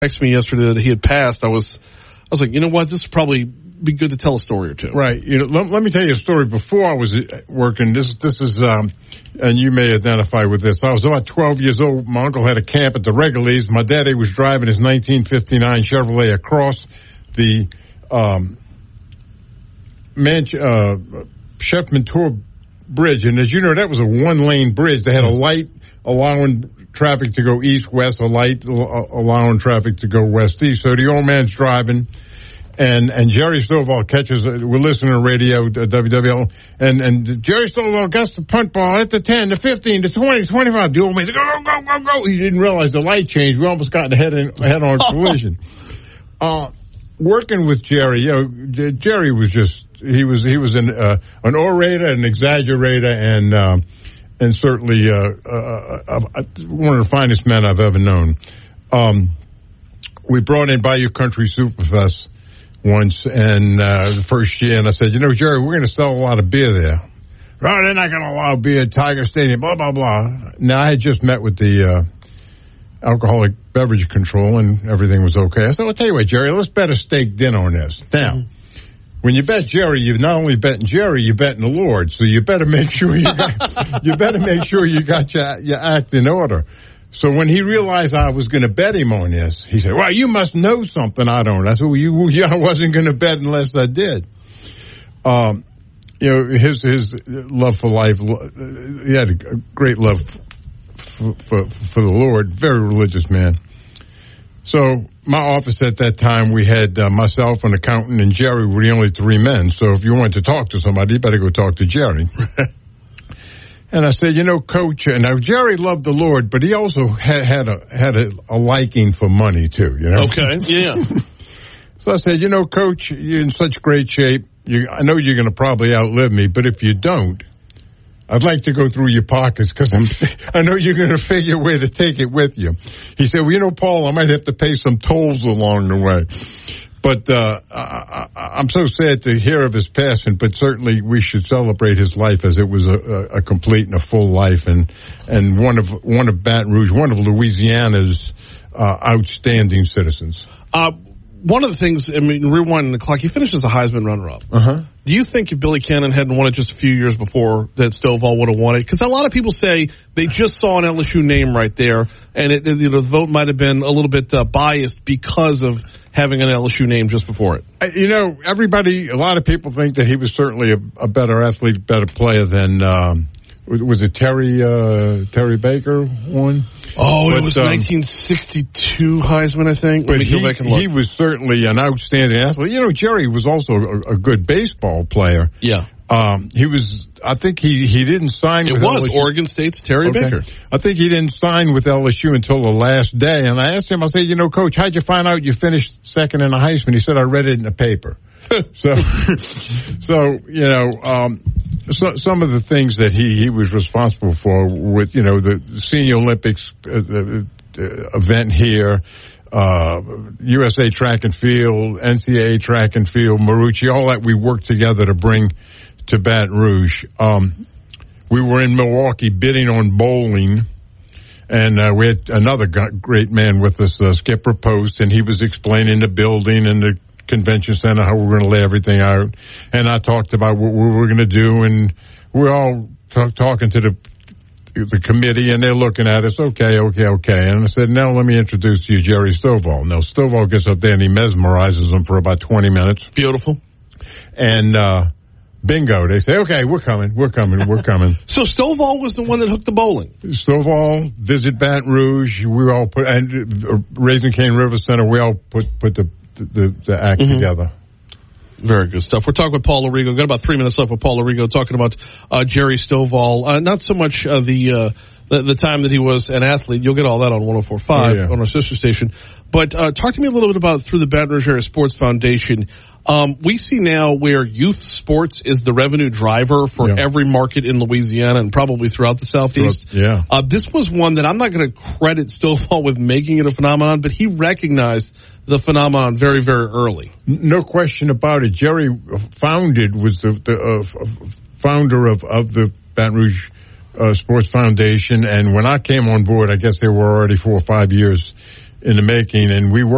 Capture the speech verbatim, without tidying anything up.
texted me yesterday that he had passed, I was, I was like, you know what, this would probably be good to tell a story or two. Right. You know, let, let me tell you a story. Before I was working, this this is, um, and you may identify with this. I was about twelve years old. My uncle had a camp at the Regalies. My daddy was driving his nineteen fifty-nine Chevrolet across the um, Man- uh, Chef Mentor Bridge, and as you know, that was a one-lane bridge. They had a light allowing traffic to go east-west, a light allowing traffic to go west-east. So the old man's driving, and and Jerry Stovall catches, we're listening to radio, W W L, and, and Jerry Stovall gets the punt ball at the ten, the fifteen, the twenty, twenty-five. The old man's go, go, go, go, go. He didn't realize the light changed. We almost got in a head-on head collision. uh, working with Jerry, you know, Jerry was just, he was he was an, uh, an orator, an exaggerator, and um, and certainly uh, uh, uh, one of the finest men I've ever known. Um, we brought in Bayou Country Superfest once, and uh, the first year, and I said, you know, Jerry, we're going to sell a lot of beer there. Oh, they're not going to allow beer at Tiger Stadium, blah, blah, blah. Now, I had just met with the uh, alcoholic beverage control, and everything was okay. I said, well, tell you what, Jerry, let's bet a steak dinner on this. Now, mm-hmm. when you bet Jerry, you're not only betting Jerry, you're betting the Lord. So you better make sure you got, you better make sure you got your, your act in order. So when he realized I was going to bet him on this, he said, well, you must know something I don't. I said, well, you, you I wasn't going to bet unless I did. Um, you know, his, his love for life, he had a great love for, for, for the Lord, very religious man. So my office at that time, we had uh, myself, an accountant, and Jerry were the only three men. So if you wanted to talk to somebody, you better go talk to Jerry. And I said, you know, Coach, and now Jerry loved the Lord, but he also had, had a had a, a liking for money too. You know. Okay. Yeah. So I said, you know, Coach, you're in such great shape. You, I know you're going to probably outlive me, but if you don't, I'd like to go through your pockets because I know you're going to figure a way to take it with you. He said, well, you know, Paul, I might have to pay some tolls along the way. But uh, I, I, I'm so sad to hear of his passing, but certainly we should celebrate his life as it was a, a, a complete and a full life, and and one of one of Baton Rouge, one of Louisiana's uh, outstanding citizens. Uh, one of the things, I mean, rewinding the clock, he finished as a Heisman runner-up. Uh-huh. Do you think if Billy Cannon hadn't won it just a few years before, that Stovall would have won it? Because a lot of people say they just saw an L S U name right there, and it, you know, the vote might have been a little bit uh, biased because of having an L S U name just before it. You know, everybody, a lot of people think that he was certainly a, a better athlete, better player than, um, was it Terry uh, Terry Baker won? Oh, but, it was um, nineteen sixty-two Heisman, I think. But Let me he, go back and look. he was certainly an outstanding athlete. You know, Jerry was also a, a good baseball player. Yeah. Um, he was, I think he, he didn't sign it with was L S U. Oregon State's Terry okay. Baker. I think he didn't sign with L S U until the last day. And I asked him, I said, you know, Coach, how'd you find out you finished second in the Heisman? He said, I read it in the paper. so, so, you know, um, so, some of the things that he, he was responsible for with, you know, the Senior Olympics uh, uh, event here, uh, U S A track and field, N C double A track and field, Marucci, all that we worked together to bring to Baton Rouge. Um, we were in Milwaukee bidding on bowling, and uh, we had another great man with us, uh, Skipper Post, and he was explaining the building and the convention center, how we we're going to lay everything out. And I talked about what we were going to do, and we're all talk, talking to the the committee, and they're looking at us, okay, okay, okay. And I said, now let me introduce you, Jerry Stovall. Now, Stovall gets up there, and he mesmerizes them for about twenty minutes. Beautiful. And uh, bingo, they say, okay, we're coming, we're coming, we're coming. So Stovall was the one that hooked the bowling? Stovall, Visit Baton Rouge, we all put, and uh, Raising Cane River Center, we all put, put the The, the act mm-hmm. together. Very good stuff. We're talking with Paul Arrigo. We've got about three minutes left with Paul Arrigo talking about uh, Jerry Stovall. Uh, not so much uh, the, uh, the the time that he was an athlete. You'll get all that on one oh four point five oh, yeah. on our sister station. But uh, talk to me a little bit about through the Baton Rouge Area Sports Foundation. Um, we see now where youth sports is the revenue driver for yeah. every market in Louisiana and probably throughout the Southeast. Yeah. Uh, this was one that I'm not going to credit Stovall with making it a phenomenon, but he recognized the phenomenon very, very early. No question about it. Jerry founded, was the, the uh, founder of, of the Baton Rouge uh, Sports Foundation, and when I came on board, I guess they were already four or five years in the making, and we worked